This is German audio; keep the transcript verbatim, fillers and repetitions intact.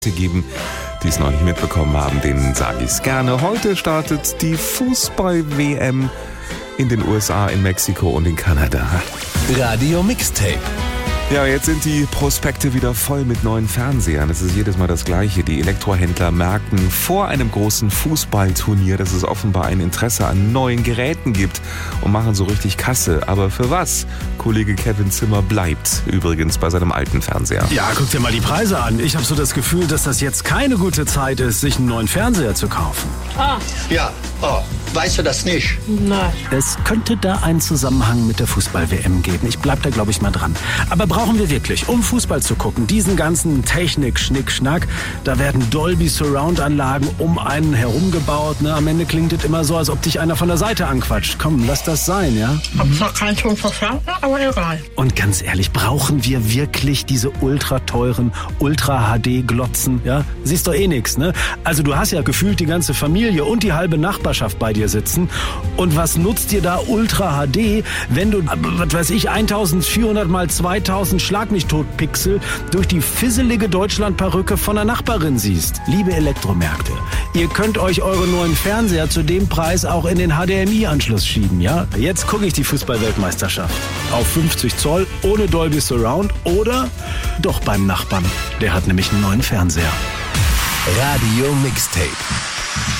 geben, die es noch nicht mitbekommen haben, denen sage ich es gerne. Heute startet die Fußball-W M in den U S A, in Mexiko und in Kanada. Radio Mixtape. Ja, jetzt sind die Prospekte wieder voll mit neuen Fernsehern. Es ist jedes Mal das Gleiche. Die Elektrohändler merken vor einem großen Fußballturnier, dass es offenbar ein Interesse an neuen Geräten gibt und machen so richtig Kasse. Aber für was? Kollege Kevin Zimmer bleibt übrigens bei seinem alten Fernseher. Ja, guck dir mal die Preise an. Ich habe so das Gefühl, dass das jetzt keine gute Zeit ist, sich einen neuen Fernseher zu kaufen. Ah. Ja, oh, weißt du das nicht? Nein. Es könnte da einen Zusammenhang mit der Fußball-W M geben. Ich bleib da, glaube ich, mal dran. Aber brauchen wir wirklich, um Fußball zu gucken, diesen ganzen Technik-Schnick-Schnack, da werden Dolby-Surround-Anlagen um einen herum gebaut. Ne? Am Ende klingt es immer so, als ob dich einer von der Seite anquatscht. Komm, lass das sein, ja? Hab zwar keinen Ton verstanden, aber egal. Und ganz ehrlich, brauchen wir wirklich diese ultra teuren Ultra-H D-Glotzen? Ja? Siehst doch eh nix, ne? Also du hast ja gefühlt die ganze Familie und die halbe Nachbarschaft bei dir sitzen. Und was nutzt dir da Ultra-H D, wenn du, was weiß ich, eintausendvierhundert mal zweitausend Schlag mich tot Pixel durch die fisselige Deutschland-Perücke von der Nachbarin siehst? Liebe Elektromärkte, ihr könnt euch eure neuen Fernseher zu dem Preis auch in den H D M I-Anschluss schieben, ja? Jetzt gucke ich die Fußball-Weltmeisterschaft. Auf fünfzig Zoll, ohne Dolby Surround oder doch beim Nachbarn. Der hat nämlich einen neuen Fernseher. Radio Mixtape.